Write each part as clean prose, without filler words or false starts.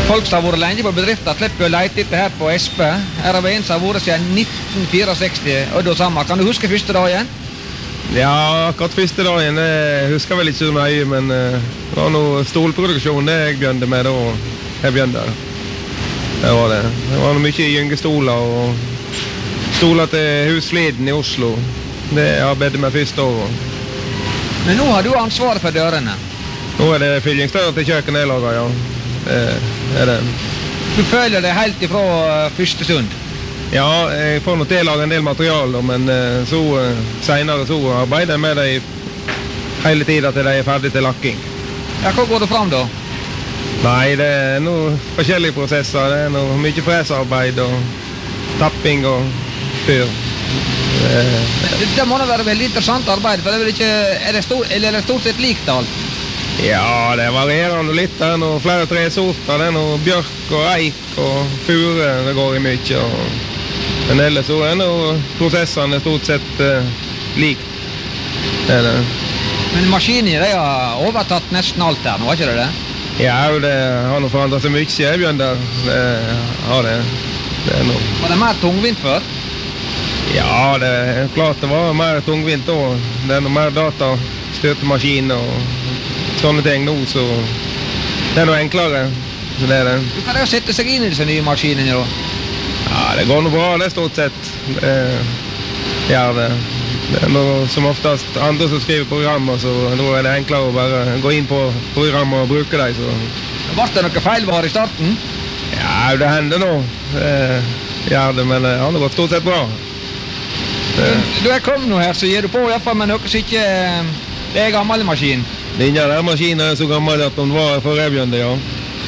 Folk som har vært lenge på bedriften slipper å lete etter her på Espe. Her har vi en som har vært siden 1964, og da sammen. Kan du huske første dagen? Ja, akkurat første dagen, jeg husker vel ikke så mye, men det var noe stolproduksjon det jeg begynte med da jeg begynte. Det var det. Det var noe mye gyngestoler og stoler til Husfliden i Oslo. Det arbeidet med første år. Men nå har du ansvaret for dørene. Nå det fyllingsdører til kjøkkenet jeg lager, ja. Det det. Du føler det helt ifra første stund? Ja, jeg får nok til å lage en del materialer, men så senere så arbeider jeg med dem hele tiden til de er ferdige til lakking. Ja, hva går det fram da? Nei, det noen forskjellige prosesser. Det noe mye fresarbeid og tapping og fyr. Det må da være veldig interessant arbeid, for det er vel ikke, er det stort sett likt alt? Ja, det varierer litt. Det er noen flere tresorter. Det er noe bjørk og eik og fure det går i mye. Men ellers så er noe prosessene stort sett likt. Det det. Men maskinene de har overtatt nesten alt her nå, har ikke det det? Ja, det har nå forandret seg mye. Jeg begynner. Det har det. Det er noe. Var det mer tungvint før? Ja, det er klart det var mer tungvint da. Det er noe mer datastøtemaskin og sånne ting nå, så det er noe enklere. Så det er det. Du kan jo sette seg inn i disse nye maskinene da. Ja, det går noe bra, det er stort sett. Det gjør det. Det er noe som oftest andre som skriver programmer, så nå er det enklere å bare gå inn på programmer og bruke dem. Så. Var det noe feilvar i starten? Ja, det hender nå. Det gjør det, men det har gått stort sett bra. Du er kommet nå her, så gir du på i hvert fall med noe som ikke det er gammel maskin. Denne der maskinen er så gammel at den var for revjende, ja.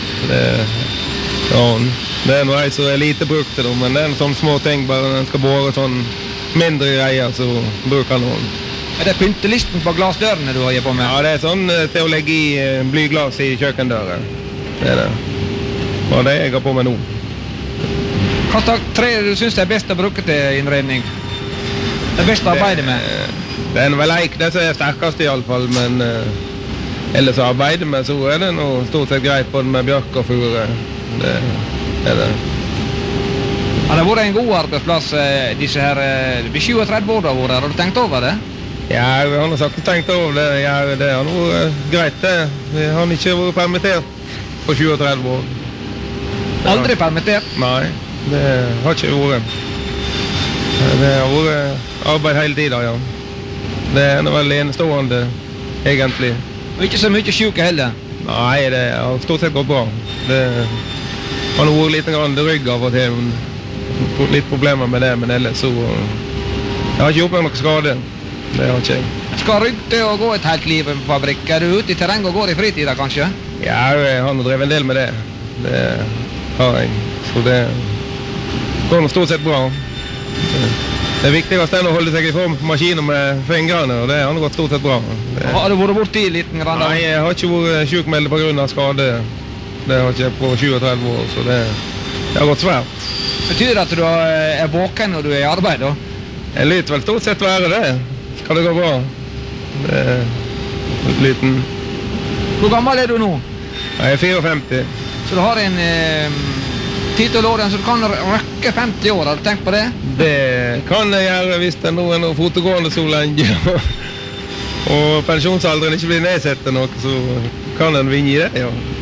Det er noe som er lite brukt til dem, men det er en sånn små ting, bare den skal bore sånn mindre greier, så bruker den. Er det pyntelisten på glasdørene du har gitt på med? Ja, det er sånn til å legge i blyglas i kjøkkendøren. Det er det. Og det jeg har på med nå. Hva slags tre du synes det er best å bruke til innredning? Det er best å arbeide med? Det er vel eik, det som er sterkest i alle fall, men ellers å arbeide med så er det noe stort sett greit både med bjørk og fure. Det er det. Har det vært en god arbeidsplass, disse her 37 år da har vært? Har du tenkt over det? Ja, vi har sagt tenkt over det. Ja, det har vært greit det. Vi har ikke vært permittert på 37 år. Aldri permittert? Nei, det har ikke vært. Det har vært arbeid hele tiden, ja. Det er vel enestående, egentlig. Og ikke så mye syke heller? Nei, det har stort sett gått bra. Det har vært litt rygg av og til, litt problemer med det, men ellers så jeg har ikke gjort meg noe skade. Det har ikke jeg. Skal rygg til å gå et helt liv på fabrikk? Er du ute i terreng og går i fritida, kanskje? Ja, jeg har drevet en del med det. Det har jeg. Så det går stort sett bra. Det er viktigst å holde seg i form på maskiner med fingrene, og det har gått stort sett bra. Har du vært borti liten grann? Nei, jeg har ikke vært sjukmeldt på grunn av skade. Det har ikke jeg på 37 år, så det har gått svært. Betyr det at du er våken når du er i arbeid da? Jeg lytter vel stort sett være det. Skal det gå bra? Det er liten. Hvor gammel er du nå? Jeg er 54. Så du har en 10 år så du kan røkke 50 år, har du tenkt på det? Det kan jeg gjøre hvis det er noe fotogående så lenge. Og pensjonsalderen ikke blir nedsatt til noe, så kan en vinne i det, ja.